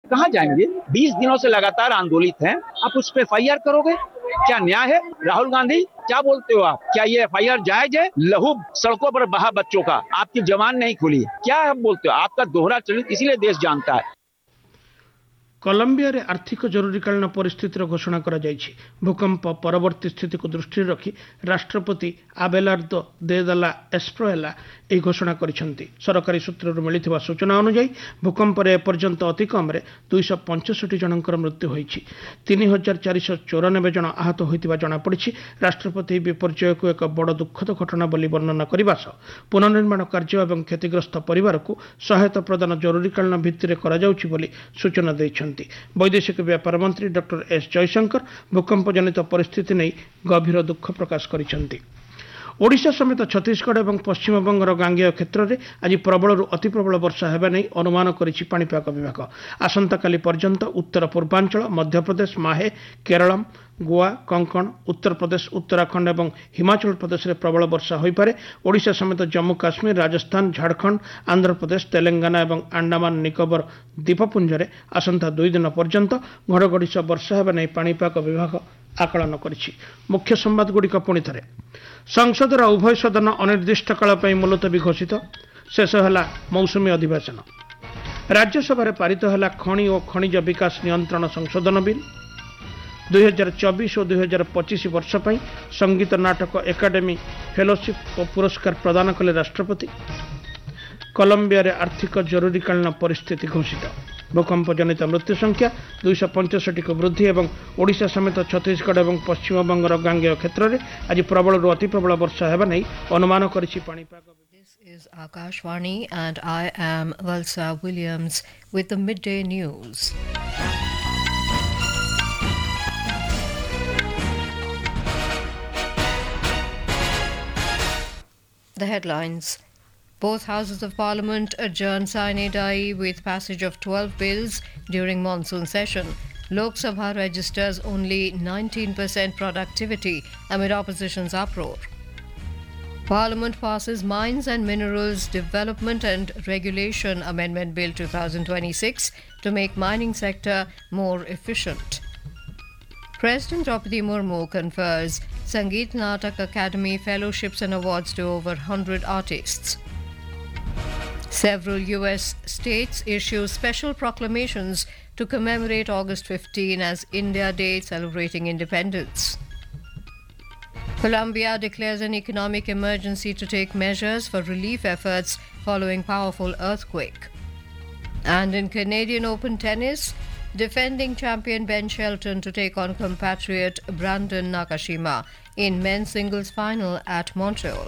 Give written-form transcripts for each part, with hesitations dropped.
कहाँ जाएंगे? 20 दिनों से लगातार आंदोलित हैं, आप उस पर FIR करोगे? क्या न्याय है? राहुल गांधी क्या बोलते हो आप? क्या ये FIR जायज है? लहू सड़कों पर बहा बच्चों का, आपकी जबान नहीं खुली, क्या आप बोलते हो? आपका दोहरा चरित्र इसीलिए देश जानता है। କଲମ୍ବିଆରେ ଆର୍ଥିକ ଜରୁରୀକାଳୀନ ପରିସ୍ଥିତିର ଘୋଷଣା କରାଯାଇଛି। ଭୂକମ୍ପ ପରବର୍ତ୍ତୀ ସ୍ଥିତିକୁ ଦୃଷ୍ଟିରେ ରଖି ରାଷ୍ଟ୍ରପତି ଆବେଲାର୍ଦୋ ଦେଲା ଏସ୍ପ୍ରୋଏଲା ଏହି ଘୋଷଣା କରିଛନ୍ତି। ସରକାରୀ ସୂତ୍ରରୁ ମିଳିଥିବା ସୂଚନା ଅନୁଯାୟୀ ଭୂକମ୍ପରେ ଏପର୍ଯ୍ୟନ୍ତ ଅତି କମ୍ରେ 265 ଜଣଙ୍କର ମୃତ୍ୟୁ ହୋଇଛି। 3494 ଜଣ ଆହତ ହୋଇଥିବା ଜଣାପଡ଼ିଛି। ରାଷ୍ଟ୍ରପତି ଏହି ବିପର୍ଯ୍ୟୟକୁ ଏକ ବଡ଼ ଦୁଃଖଦ ଘଟଣା ବୋଲି ବର୍ଣ୍ଣନା କରିବା ସହ ପୁନର୍ନିର୍ମାଣ କାର୍ଯ୍ୟ ଏବଂ କ୍ଷତିଗ୍ରସ୍ତ ପରିବାରକୁ ସହାୟତା ପ୍ରଦାନ ଜରୁରୀକାଳୀନ ଭିତ୍ତିରେ କରାଯାଉଛି ବୋଲି ସୂଚନା ଦେଇଛନ୍ତି। ବୈଦେଶିକ ବ୍ୟାପାର ମନ୍ତ୍ରୀ ଡକ୍ଟର ଏସ୍ ଜୟଶଙ୍କର ଭୂକମ୍ପ ଜନିତ ପରିସ୍ଥିତି ନେଇ ଗଭୀର ଦୁଃଖ ପ୍ରକାଶ କରିଛନ୍ତି। ଓଡ଼ିଶା ସମେତ ଛତିଶଗଡ଼ ଏବଂ ପଶ୍ଚିମବଙ୍ଗର ଗାଙ୍ଗେୟ କ୍ଷେତ୍ରରେ ଆଜି ପ୍ରବଳରୁ ଅତି ପ୍ରବଳ ବର୍ଷା ହେବା ନେଇ ଅନୁମାନ କରିଛି ପାଣିପାଗ ବିଭାଗ। ଆସନ୍ତାକାଲି ପର୍ଯ୍ୟନ୍ତ ଉତ୍ତର ପୂର୍ବାଞ୍ଚଳ, ମଧ୍ୟପ୍ରଦେଶ, ମାହେ, କେରଳମ୍, ଗୋଆ, କଙ୍କଣ, ଉତ୍ତରପ୍ରଦେଶ, ଉତ୍ତରାଖଣ୍ଡ ଏବଂ ହିମାଚଳ ପ୍ରଦେଶରେ ପ୍ରବଳ ବର୍ଷା ହୋଇପାରେ। ଓଡ଼ିଶା ସମେତ ଜମ୍ମୁ କାଶ୍ମୀର, ରାଜସ୍ଥାନ, ଝାଡ଼ଖଣ୍ଡ, ଆନ୍ଧ୍ରପ୍ରଦେଶ, ତେଲେଙ୍ଗାନା ଏବଂ ଆଣ୍ଡାମାନ ନିକୋବର ଦ୍ୱୀପପୁଞ୍ଜରେ ଆସନ୍ତା 2 ଦିନ ପର୍ଯ୍ୟନ୍ତ ଘଡ଼ଘଡ଼ି ସହ ବର୍ଷା ହେବା ନେଇ ପାଣିପାଗ ବିଭାଗ ଆକଳନ କରିଛି। ମୁଖ୍ୟ ସମ୍ବାଦଗୁଡ଼ିକ ପୁଣି ଥରେ। ସଂସଦର ଉଭୟ ସଦନ ଅନିର୍ଦ୍ଦିଷ୍ଟକାଳ ପାଇଁ ମୁଲତବୀ ଘୋଷିତ। ଶେଷ ହେଲା ମୌସୁମୀ ଅଧିବେଶନ। ରାଜ୍ୟସଭାରେ ପାରିତ ହେଲା ଖଣି ଓ ଖଣିଜ ବିକାଶ ନିୟନ୍ତ୍ରଣ ସଂଶୋଧନ ବିଲ୍। 2024 ଓ 2025 ବର୍ଷ ପାଇଁ ସଙ୍ଗୀତ ନାଟକ ଏକାଡେମୀ ଫେଲୋସିପ୍ ଓ ପୁରସ୍କାର ପ୍ରଦାନ କଲେ ରାଷ୍ଟ୍ରପତି। କଲମ୍ବିଆରେ ଆର୍ଥିକ ଜରୁରୀକାଳୀନ ପରିସ୍ଥିତି ଘୋଷିତ। ଭୂକମ୍ପ ଜନିତ ମୃତ୍ୟୁ ସଂଖ୍ୟା 265କୁ ବୃଦ୍ଧି ଏବଂ ଓଡ଼ିଶା ସମେତ ଛତିଶଗଡ଼ ଏବଂ ପଶ୍ଚିମବଙ୍ଗର ଗାଙ୍ଗେୟ କ୍ଷେତ୍ରରେ ଆଜି ପ୍ରବଳରୁ ଅତି ପ୍ରବଳ ବର୍ଷା ହେବା ନେଇ ଅନୁମାନ କରିଛି ପାଣିପାଗ। This is Akashvani and I am Valsa Williams with the midday news. The headlines. Both houses of parliament adjourned sine die with passage of 12 bills during monsoon session. Lok Sabha registers only 19% productivity amid opposition's uproar. Parliament passes Mines and Minerals Development and Regulation Amendment Bill 2026 to make mining sector more efficient. President Draupadi Murmu confers Sangeet Natak Academy fellowships and awards to over 100 artists. Several U.S. states issue special proclamations to commemorate August 15 as India Day, celebrating independence. Colombia declares an economic emergency to take measures for relief efforts following powerful earthquake. And in Canadian Open tennis, defending champion Ben Shelton to take on compatriot Brandon Nakashima in men's singles final at Montreal.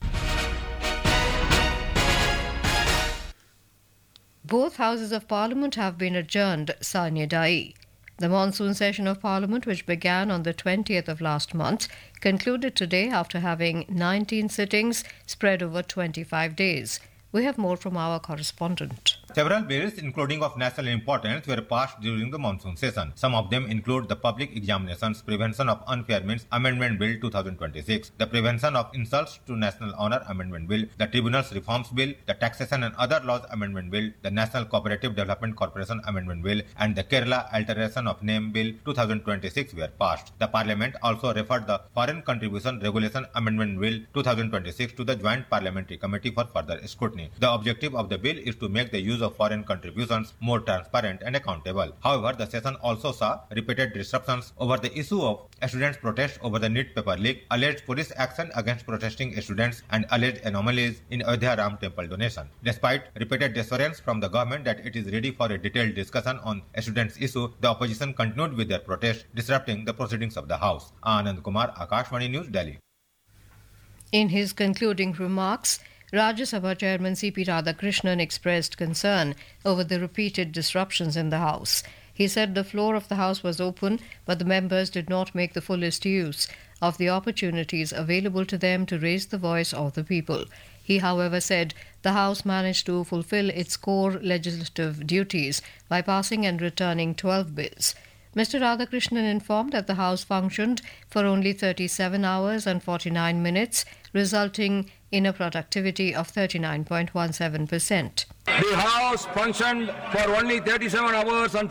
Both houses of parliament have been adjourned sine die. The monsoon session of parliament, which began on the 20th of last month, concluded today after having 19 sittings spread over 25 days. We have more from our correspondent. Several bills, including of national importance, were passed during the monsoon session. Some of them include the Public Examinations Prevention of Unfair Means Amendment Bill 2026, the Prevention of Insults to National Honor Amendment Bill, the Tribunals Reforms Bill, the Taxation and Other Laws Amendment Bill, the National Cooperative Development Corporation Amendment Bill, and the Kerala Alteration of Name Bill 2026 were passed. The Parliament also referred the Foreign Contribution Regulation Amendment Bill 2026 to the Joint Parliamentary Committee for further scrutiny. The objective of the bill is to make the use of foreign contributions more transparent and accountable. However, the session also saw repeated disruptions over the issue of students' protests over the NEET paper leak, alleged police action against protesting students, and alleged anomalies in Ayodhya Ram Temple donation. Despite repeated assurance from the government that it is ready for a detailed discussion on students' issue, the opposition continued with their protest, disrupting the proceedings of the House. Anand Kumar, Akashvani News, Delhi. In his concluding remarks, Rajya Sabha Chairman C.P. Radhakrishnan expressed concern over the repeated disruptions in the House. He said the floor of the House was open, but the members did not make the fullest use of the opportunities available to them to raise the voice of the people. He, however, said the House managed to fulfill its core legislative duties by passing and returning 12 bills. Mr. Radhakrishnan informed that the House functioned for only 37 hours and 49 minutes, resulting in a productivity of 39.17%. The House functioned for only 37 hours and